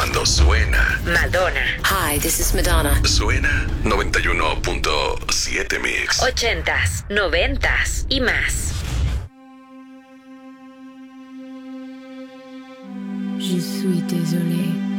Cuando suena Madonna. Hi, this is Madonna. Suena 91.7 Mix. 80s, 90s y más. Je suis désolée.